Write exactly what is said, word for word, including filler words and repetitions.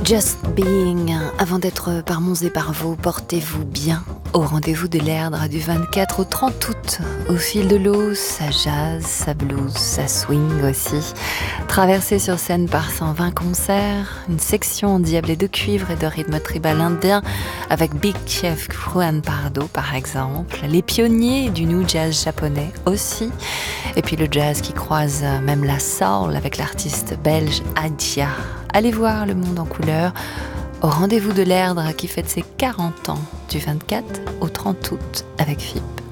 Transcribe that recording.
Just Being, avant d'être par Mons et par Vaux, portez-vous bien au rendez-vous de l'Erdre du vingt-quatre au trente août. Au fil de l'eau, ça jazz, ça blues, ça swing aussi. Traversé sur scène par cent vingt concerts, une section endiablée de cuivre et de rythme tribal indien avec Big Chef Juan Pardo par exemple, les pionniers du new jazz japonais aussi, et puis le jazz qui croise même la soul avec l'artiste belge Adja. Allez voir le monde en couleur au rendez-vous de l'Erdre qui fête ses quarante ans du vingt-quatre au trente août avec F I P.